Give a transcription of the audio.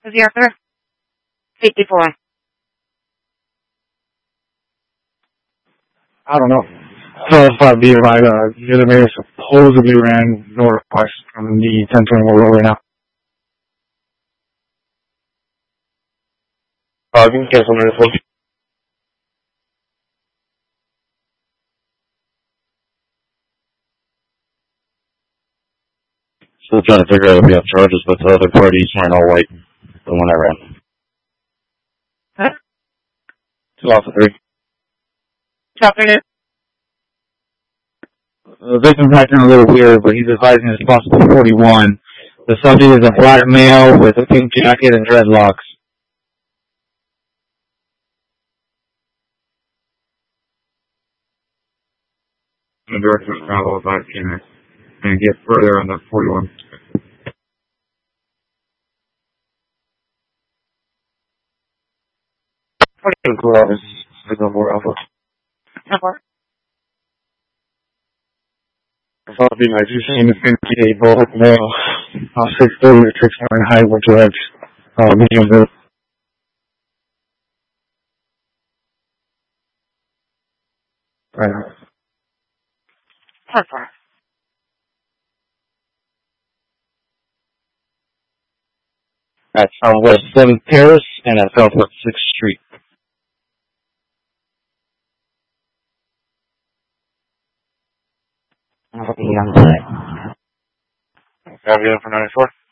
Zero 54. I don't know. So it's probably be like the other mayor supposedly ran northwest from the 1021 road right now. You can cancel my phone. Still trying to figure out if we have charges with the other parties wearing all white. The one I ran. Huh? 2 off of 3. Afternoon. The victim's acting a little weird, but he's advising it's possible 41. The subject is a black male with a pink jacket and dreadlocks. The direction of travel is back in and get further on the 41. Cool office. Signal more alpha. Number. I thought it'd be nice. You're seeing the 58 black male, 6'3" with 6'9" height, which is medium build. Right now. Number. At Southwest 7th Terrace and at Southwest 6th Street. Young. Have you in for 94?